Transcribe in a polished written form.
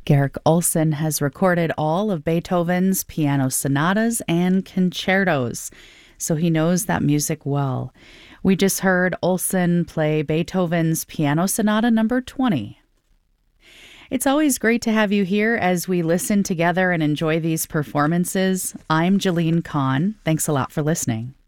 Garrick Olson has recorded all of Beethoven's piano sonatas and concertos, so he knows that music well. We just heard Olson play Beethoven's Piano Sonata number 20. It's always great to have you here as we listen together and enjoy these performances. I'm Jeline Kahn. Thanks a lot for listening.